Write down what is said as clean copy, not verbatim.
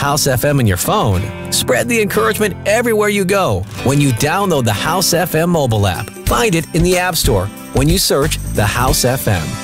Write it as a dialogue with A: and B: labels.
A: House FM in your phone, spread the encouragement everywhere you go when you download the House FM mobile app. Find it in the App Store when you search the House FM.